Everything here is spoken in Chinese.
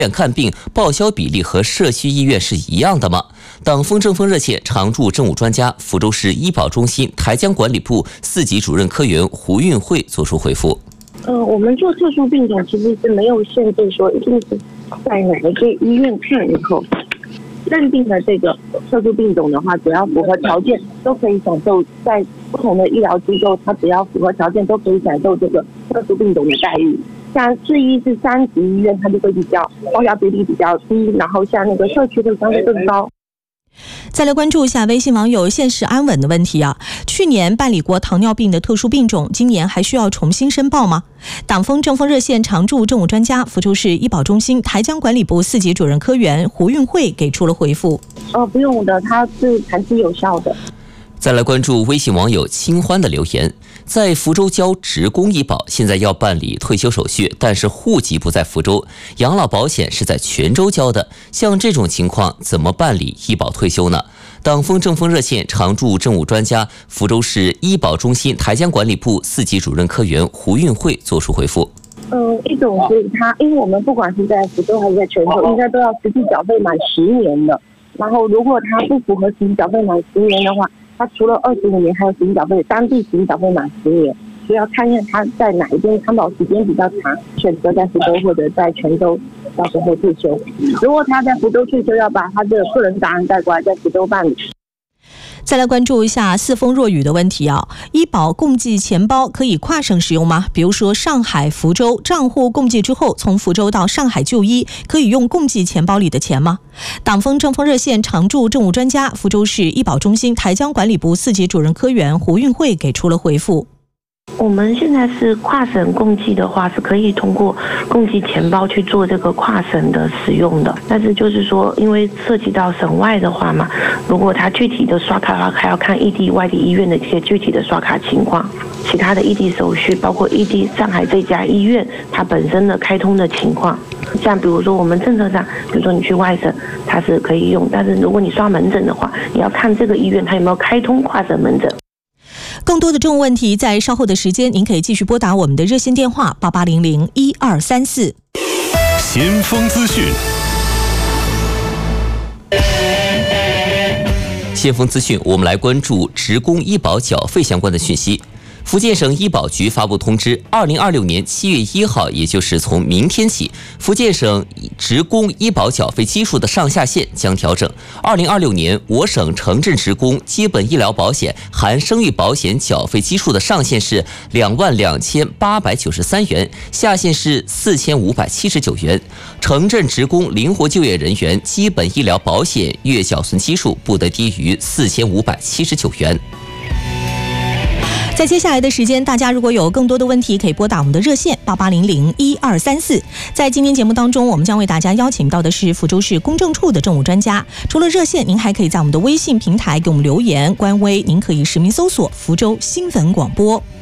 院看病报销比例和社区医院是一样的吗？党风政风热线常驻政务专家、福州市医保中心台江管理部4级主任科员胡运慧作出回复。 我们做特殊病种其实是没有限制说一定是在哪一个医院看以后认定的这个特殊病种的话，只要符合条件都可以享受，在不同的医疗机构，它只要符合条件都可以享受这个特殊病种的待遇。像市医是3级医院，它就会比较报销比例比较低，然后像那个社区会相对更高。 再来关注一下微信网友现实安稳的问题啊，去年办理过糖尿病的特殊病种，今年还需要重新申报吗？党风政风热线常驻政务专家、福州市医保中心台江管理部4级主任科员胡运慧给出了回复。 不用的，它是长期有效的。 再来关注微信网友清欢的留言，在福州交职工医保，现在要办理退休手续，但是户籍不在福州，养老保险是在泉州交的，像这种情况怎么办理医保退休呢？党风政风热线常驻政务专家、福州市医保中心台江管理部4级主任科员胡运慧作出回复。 一种是它，因为我们不管是在福州还是在泉州，应该都要实际缴费满10年的。然后如果它不符合实际缴费满10年的话，它除了25年，还有实际缴费，当地实际缴费满10年，所以要看看它在哪一边参保时间比较长，选择在福州或者在泉州到时候退休。如果他在福州退休，要把他的个人档案带过来，在福州办理。 再来关注一下四风若雨的问题啊，医保共济钱包可以跨省使用吗？比如说上海、福州账户共济之后，从福州到上海就医，可以用共济钱包里的钱吗？党风政风热线常驻政务专家、福州市医保中心台江管理部4级主任科员胡运慧给出了回复。 我们现在是跨省共济的话，是可以通过共济钱包去做这个跨省的使用的。但是就是说，因为涉及到省外的话嘛，如果它具体的刷卡的话，还要看异地、外地医院的一些具体的刷卡情况，其他的异地手续，包括异地上海这家医院它本身的开通的情况。像比如说我们政策上，比如说你去外省，它是可以用，但是如果你刷门诊的话，你要看这个医院它有没有开通跨省门诊。 更多的政务问题，在稍后的时间，您可以继续拨打我们的热线电话88001234。 先锋资讯， 先锋资讯，我们来关注职工医保缴费相关的讯息。福建省医保局发布通知，2026年7月1号，也就是从明天起，福建省职工医保缴费基数的上下限将调整。2026年，我省城镇职工基本医疗保险含生育保险缴费基数的上限是22893元，下限是4579元。城镇职工灵活就业人员基本医疗保险月缴存基数不得低于4579元。 在接下来的时间，大家如果有更多的问题，可以拨打我们的热线88001234。在今天节目当中，我们将为大家邀请到的是福州市公证处的政务专家。除了热线，您还可以在我们的微信平台给我们留言，官微您可以实名搜索福州新闻广播。